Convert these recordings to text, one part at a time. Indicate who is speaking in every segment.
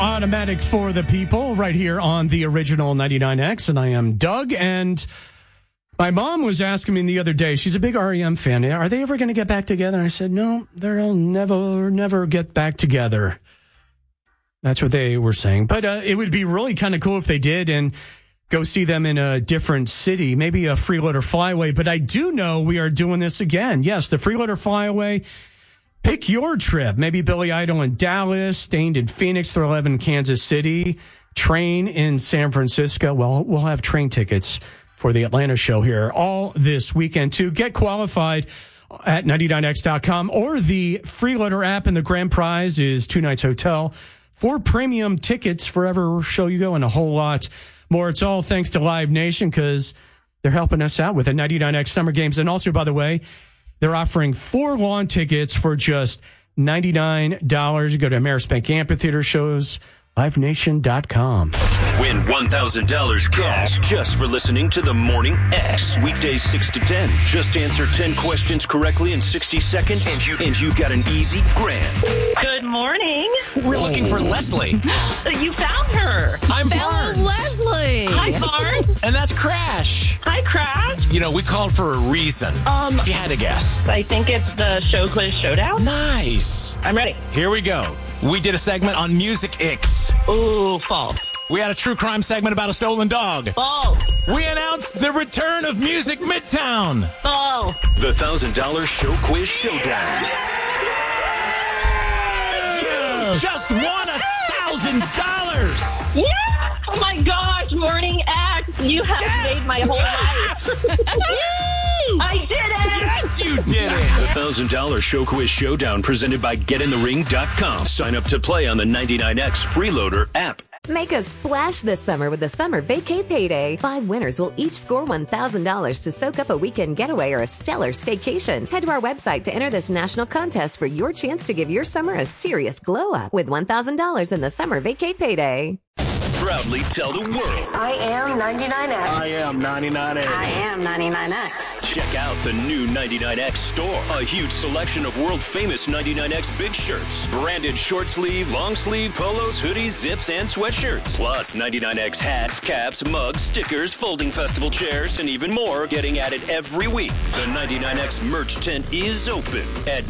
Speaker 1: Automatic for the People right here on the original 99X. And I am Doug. And my mom was asking me the other day, she's a big REM fan. Are they ever going to get back together? And I said, no, they'll never get back together. That's what they were saying. But it would be really kind of cool if they did and go see them in a different city, maybe a Freeloader Flyaway. But I do know we are doing this again. Yes, the Freeloader Flyaway. Pick your trip. Maybe Billy Idol in Dallas, Stained in Phoenix, Thrill 11 in Kansas City, Train in San Francisco. Well, we'll have train tickets for the Atlanta show here all this weekend too. Get qualified at 99x.com or the Freeloader app, and the grand prize is 2 nights hotel, 4 premium tickets for every show you go, and a whole lot more. It's all thanks to Live Nation because they're helping us out with the 99X Summer Games. And also, by the way, they're offering 4 lawn tickets for just $99. You go to Amerispank Amphitheater shows, livenation.com.
Speaker 2: Win $1,000 cash just for listening to the Morning X. Weekdays 6 to 10. Just answer 10 questions correctly in 60 seconds, and you've got an easy grand.
Speaker 3: Good morning.
Speaker 4: We're looking for Leslie.
Speaker 3: You found her.
Speaker 4: I'm Barnes.
Speaker 5: Leslie.
Speaker 3: Hi, Barnes.
Speaker 4: And that's Crash.
Speaker 3: Hi, Crash.
Speaker 4: You know, we called for a reason. If you had to guess.
Speaker 3: I think it's the Show Quiz Showdown.
Speaker 4: Nice.
Speaker 3: I'm ready.
Speaker 4: Here we go. We did a segment on Music X.
Speaker 3: Ooh, false.
Speaker 4: We had a true crime segment about a stolen dog.
Speaker 3: False.
Speaker 4: We announced the return of Music Midtown.
Speaker 3: False.
Speaker 2: The $1,000 Show Quiz Showdown.
Speaker 4: You just won $1,000.
Speaker 3: Yeah! Oh my gosh, Morning X. You have made my whole life. I did it!
Speaker 4: Yes, you did it!
Speaker 2: The $1,000 Show Quiz Showdown presented by GetInTheRing.com. Sign up to play on the 99X Freeloader app.
Speaker 5: Make a splash this summer with the Summer Vacay Payday. 5 winners will each score $1,000 to soak up a weekend getaway or a stellar staycation. Head to our website to enter this national contest for your chance to give your summer a serious glow up with $1,000 in the Summer Vacay Payday.
Speaker 2: Proudly tell the world.
Speaker 6: I am 99X.
Speaker 7: I am 99X.
Speaker 6: I am 99X.
Speaker 2: Check out the new 99X store. A huge selection of world-famous 99X big shirts. Branded short sleeve, long sleeve, polos, hoodies, zips, and sweatshirts. Plus 99X hats, caps, mugs, stickers, folding festival chairs, and even more getting added every week. The 99X merch tent is open at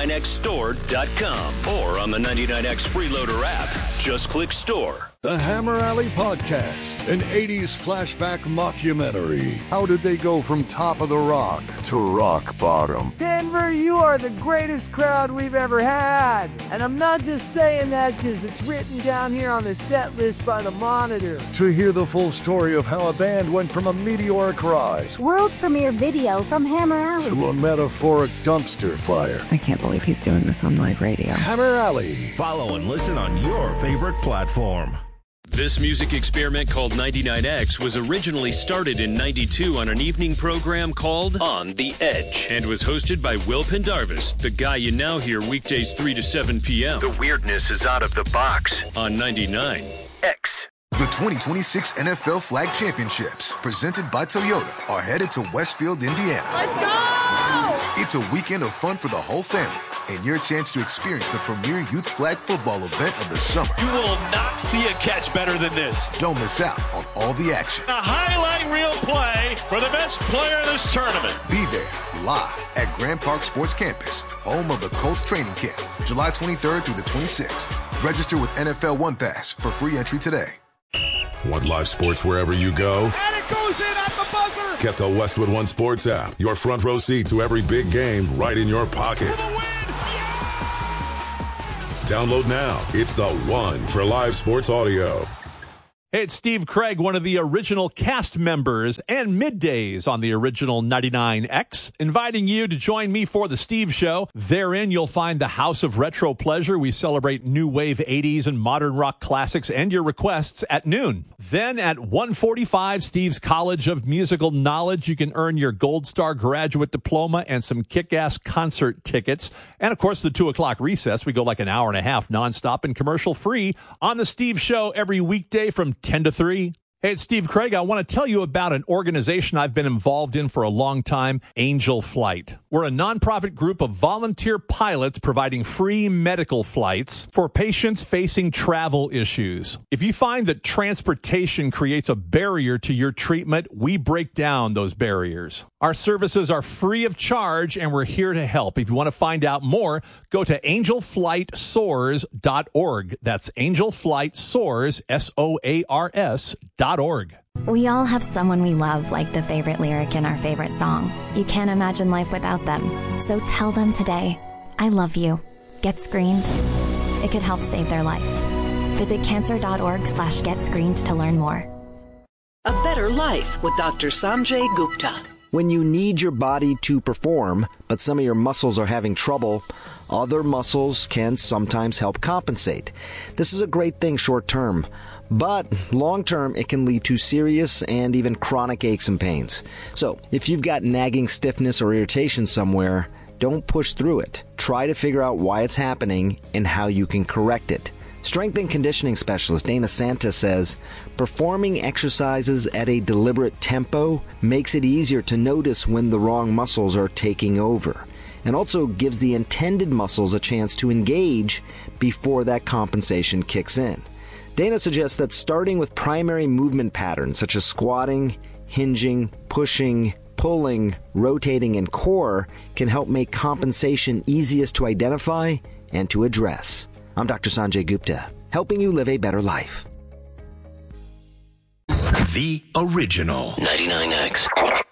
Speaker 2: 99xstore.com or on the 99X Freeloader app. Just click store.
Speaker 8: The Hammer Alley Podcast, an 80s flashback mockumentary. How did they go from top of the rock to rock bottom?
Speaker 9: Denver, you are the greatest crowd we've ever had. And I'm not just saying that because it's written down here on the set list by the Monitor.
Speaker 8: To hear the full story of how a band went from a meteoric rise
Speaker 10: world premiere video from Hammer Alley
Speaker 8: to a metaphoric dumpster fire.
Speaker 11: I can't believe he's doing this on live radio.
Speaker 8: Hammer Alley.
Speaker 12: Follow and listen on your favorite platform.
Speaker 2: This music experiment called 99X was originally started in 92 on an evening program called On the Edge and was hosted by Will Pendarvis, the guy you now hear weekdays 3 to 7 p.m.
Speaker 13: The weirdness is out of the box.
Speaker 2: On 99X.
Speaker 14: The 2026 NFL Flag Championships, presented by Toyota, are headed to Westfield, Indiana.
Speaker 15: Let's go!
Speaker 14: It's a weekend of fun for the whole family and your chance to experience the premier youth flag football event of the summer.
Speaker 16: You will not see a catch better than this.
Speaker 14: Don't miss out on all the action.
Speaker 16: A highlight reel play for the best player in this tournament.
Speaker 14: Be there live at Grand Park Sports Campus, home of the Colts training camp, July 23rd through the 26th. Register with NFL One Pass for free entry today.
Speaker 17: Want live sports wherever you go?
Speaker 15: And it goes in at the buzzer!
Speaker 17: Get the Westwood One Sports app. Your front row seat to every big game right in your pocket. Download now. It's the one for live sports audio.
Speaker 18: Hey, it's Steve Craig, one of the original cast members and middays on the original 99X, inviting you to join me for the Steve Show. Therein, you'll find the House of Retro Pleasure. We celebrate new wave 80s and modern rock classics and your requests at noon. Then at 1:45, Steve's College of Musical Knowledge. You can earn your Gold Star graduate diploma and some kick-ass concert tickets. And, of course, the 2 o'clock recess. We go like an hour and a half nonstop and commercial-free on the Steve Show every weekday from 10 to 3. Hey, it's Steve Craig. I want to tell you about an organization I've been involved in for a long time, Angel Flight. We're a nonprofit group of volunteer pilots providing free medical flights for patients facing travel issues. If you find that transportation creates a barrier to your treatment, we break down those barriers. Our services are free of charge, and we're here to help. If you want to find out more, go to angelflightsoars.org. That's angelflightsoars, SOARS.org.
Speaker 7: We all have someone we love, like the favorite lyric in our favorite song. You can't imagine life without them. So tell them today, I love you. Get screened. It could help save their life. Visit cancer.org/getscreened to learn more.
Speaker 19: A better life with Dr. Sanjay Gupta.
Speaker 20: When you need your body to perform, but some of your muscles are having trouble, other muscles can sometimes help compensate. This is a great thing short term. But long-term, it can lead to serious and even chronic aches and pains. So, if you've got nagging stiffness or irritation somewhere, don't push through it. Try to figure out why it's happening and how you can correct it. Strength and conditioning specialist Dana Santa says, performing exercises at a deliberate tempo makes it easier to notice when the wrong muscles are taking over, and also gives the intended muscles a chance to engage before that compensation kicks in. Dana suggests that starting with primary movement patterns such as squatting, hinging, pushing, pulling, rotating, and core can help make compensation easiest to identify and to address. I'm Dr. Sanjay Gupta, helping you live a better life.
Speaker 2: The original 99X.